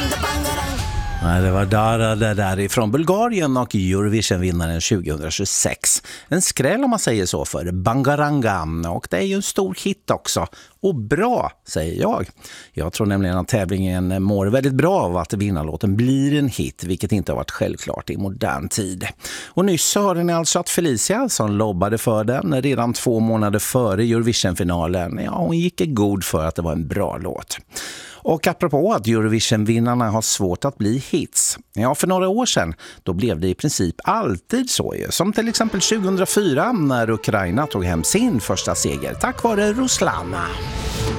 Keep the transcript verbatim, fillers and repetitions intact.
Ja, det var Dara det där ifrån Bulgarien och Eurovision-vinnaren tjugohundratjugosex. En skräll om man säger så för Bangaranga, och det är ju en stor hit också. Och bra, säger jag. Jag tror nämligen att tävlingen mår väldigt bra av att vinnarlåten blir en hit, vilket inte har varit självklart i modern tid. Och nyss hörde ni alltså att Felicia, som lobbade för den redan två månader före Eurovision-finalen, ja, hon gick i god för att det var en bra låt. Och apropå att Eurovision-vinnarna har svårt att bli hits. Ja, för några år sedan, då blev det i princip alltid så. Som till exempel tjugohundrafyra när Ukraina tog hem sin första seger tack vare Ruslana.